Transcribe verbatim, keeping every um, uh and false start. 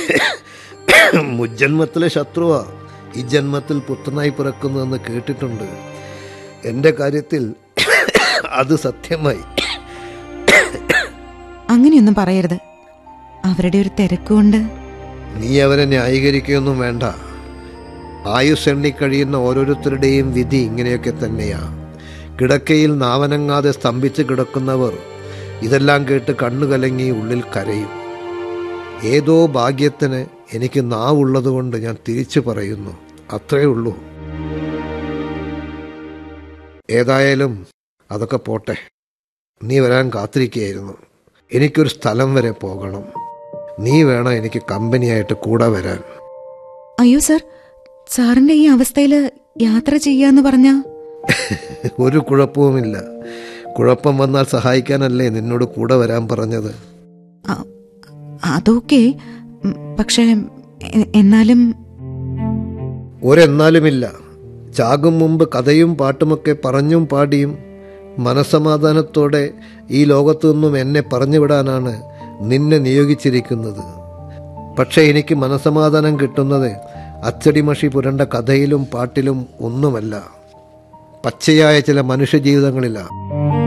മുജ്ജന്മത്തിലെ ശത്രുവാ ഈ ജന്മത്തിൽ പുത്രനായി പിറക്കുന്നതെന്ന് കേട്ടിട്ടുണ്ട്. എൻ്റെ കാര്യത്തിൽ അത് സത്യമായി. അങ്ങനെയൊന്നും പറയരുത്. അവരുടെ ഒരു തിരക്കുകൊണ്ട്. നീ അവരെ ന്യായീകരിക്കുകയൊന്നും വേണ്ട. ആയുസ് എണ്ണിക്കഴിയുന്ന ഓരോരുത്തരുടെയും വിധി ഇങ്ങനെയൊക്കെ തന്നെയാ. കിടക്കയിൽ നാവനങ്ങാതെ സ്തംഭിച്ച് കിടക്കുന്നവർ ഇതെല്ലാം കേട്ട് കണ്ണുകലങ്ങി ഉള്ളിൽ കരയും. ഏതോ ഭാഗ്യത്തിന് എനിക്ക് നാവുള്ളത് കൊണ്ട് ഞാൻ തിരിച്ചു പറയുന്നു, അത്രേ ഉള്ളൂ. ഏതായാലും അതൊക്കെ പോട്ടെ. നീ വരാൻ കാത്തിരിക്കുകയായിരുന്നു. എനിക്കൊരു സ്ഥലം വരെ പോകണം. നീ വേണം എനിക്ക് കമ്പനിയായിട്ട് കൂടെ വരാൻ. അയ്യോ സർ, സാറിന്റെ ഈ അവസ്ഥയിൽ യാത്ര ചെയ്യാന്ന് പറഞ്ഞ ഒരു കുഴപ്പവുമില്ല. കുഴപ്പം വന്നാൽ സഹായിക്കാനല്ലേ നിന്നോട് കൂടെ വരാൻ പറഞ്ഞത്. അതൊക്കെ, പക്ഷേ എന്നാലും. ഒരെന്നാലുമില്ല. ചാകും മുമ്പ് കഥയും പാട്ടുമൊക്കെ പറഞ്ഞും പാടിയും മനസ്സമാധാനത്തോടെ ഈ ലോകത്തു നിന്നും എന്നെ പറഞ്ഞുവിടാനാണ് നിന്നെ നിയോഗിച്ചിരിക്കുന്നത്. പക്ഷേ എനിക്ക് മനസ്സമാധാനം കിട്ടുന്നത് അച്ചടിമഷി പുരണ്ട കഥയിലും പാട്ടിലും ഒന്നുമല്ല, പച്ചയായ ചില മനുഷ്യജീവിതങ്ങളിലാണ്.